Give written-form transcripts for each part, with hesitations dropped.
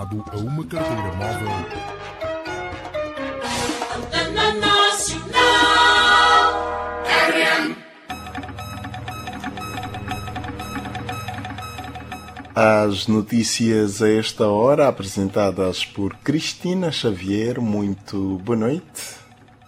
a uma carteira móvel. Antena Nacional RM. As notícias a esta hora, apresentadas por Cristina Xavier. Muito boa noite.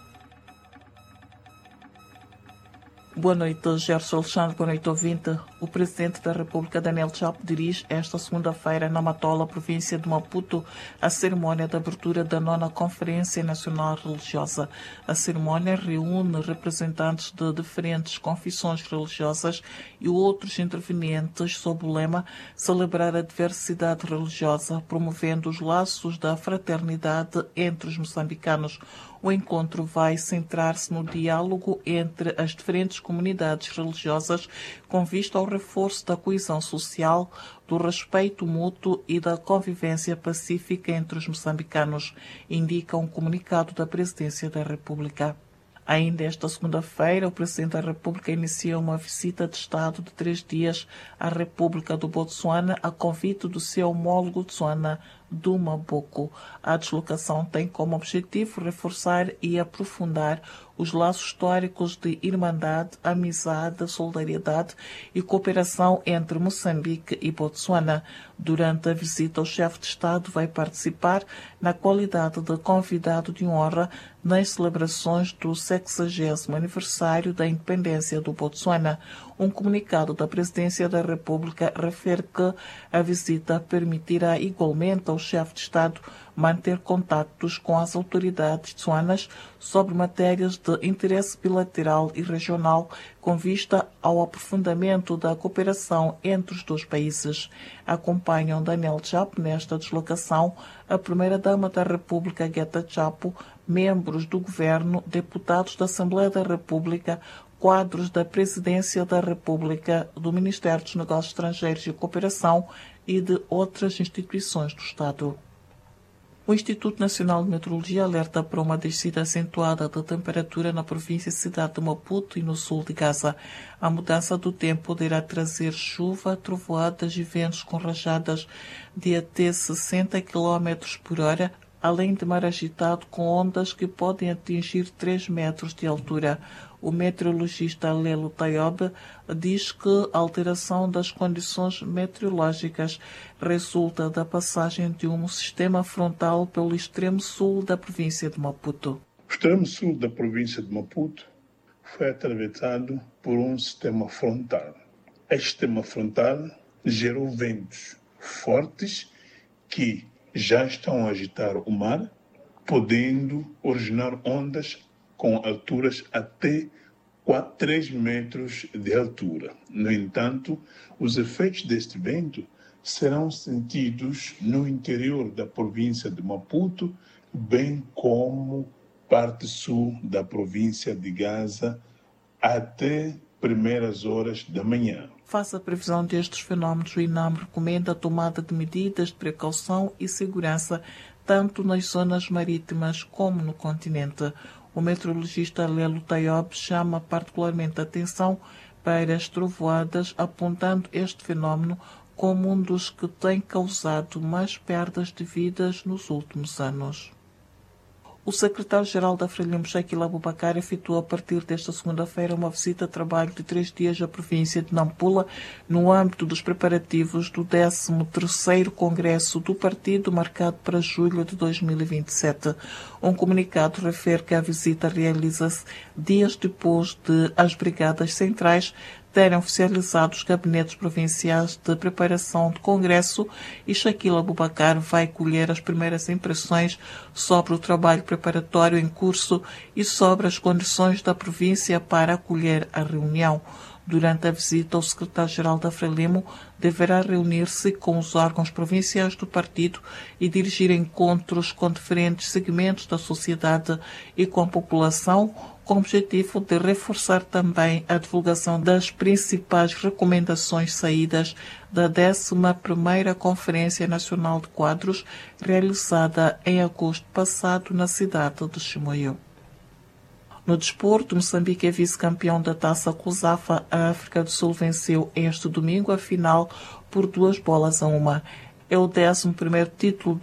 Boa noite, Gerson Alexandre. Boa noite, ouvinte. O Presidente da República, Daniel Chapo, dirige esta segunda-feira na Matola, província de Maputo, a cerimónia de abertura da 9ª Conferência Nacional Religiosa. A cerimónia reúne representantes de diferentes confissões religiosas e outros intervenientes sob o lema Celebrar a diversidade religiosa, promovendo os laços da fraternidade entre os moçambicanos. O encontro vai centrar-se no diálogo entre as diferentes comunidades religiosas com vista ao reforço da coesão social, do respeito mútuo e da convivência pacífica entre os moçambicanos, indica um comunicado da Presidência da República. Ainda esta segunda-feira, o Presidente da República inicia uma visita de Estado de 3 dias à República do Botsuana a convite do seu homólogo Tswana Duma Boko. A deslocação tem como objetivo reforçar e aprofundar os laços históricos de irmandade, amizade, solidariedade e cooperação entre Moçambique e Botsuana. Durante a visita, o chefe de Estado vai participar na qualidade de convidado de honra nas celebrações do 60º aniversário da independência do Botsuana. Um comunicado da Presidência da República refere que a visita permitirá igualmente ao chefe de Estado manter contactos com as autoridades tsuanas sobre matérias de interesse bilateral e regional com vista ao aprofundamento da cooperação entre os dois países. Acompanham Daniel Chapo nesta deslocação a Primeira-Dama da República, Gueta Chapo, membros do Governo, deputados da Assembleia da República, quadros da Presidência da República, do Ministério dos Negócios Estrangeiros e Cooperação e de outras instituições do Estado. O Instituto Nacional de Meteorologia alerta para uma descida acentuada da temperatura na província e cidade de Maputo e no sul de Gaza. A mudança do tempo poderá trazer chuva, trovoadas e ventos com rajadas de até 60 km por hora, além de mar agitado com ondas que podem atingir 3 metros de altura. O meteorologista Lelo Tayob diz que a alteração das condições meteorológicas resulta da passagem de um sistema frontal pelo extremo sul da província de Maputo. O extremo sul da província de Maputo foi atravessado por um sistema frontal. Este sistema frontal gerou ventos fortes que já estão a agitar o mar, podendo originar ondas com alturas até 3 metros de altura. No entanto, os efeitos deste vento serão sentidos no interior da província de Maputo, bem como parte sul da província de Gaza, até primeiras horas da manhã. Face à previsão destes fenómenos, o INAM recomenda a tomada de medidas de precaução e segurança tanto nas zonas marítimas como no continente. O meteorologista Lelo Tayob chama particularmente a atenção para as trovoadas, apontando este fenómeno como um dos que tem causado mais perdas de vidas nos últimos anos. O secretário-geral da Frelimo, Shaquille Abubakar, efetuou a partir desta segunda-feira uma visita de trabalho de 3 dias à província de Nampula, no âmbito dos preparativos do 13º Congresso do Partido, marcado para julho de 2027. Um comunicado refere que a visita realiza-se dias depois de as brigadas centrais terem oficializado os gabinetes provinciais de preparação de Congresso e Shaquille Abubakar vai colher as primeiras impressões sobre o trabalho preparatório em curso e sobre as condições da província para acolher a reunião. Durante a visita, o secretário-geral da Frelimo deverá reunir-se com os órgãos provinciais do partido e dirigir encontros com diferentes segmentos da sociedade e com a população, com o objetivo de reforçar também a divulgação das principais recomendações saídas da 11ª Conferência Nacional de Quadros, realizada em agosto passado na cidade de Chimoio. No desporto, Moçambique é vice-campeão da Taça COSAFA. A África do Sul venceu este domingo a final por 2-1. É o 11º título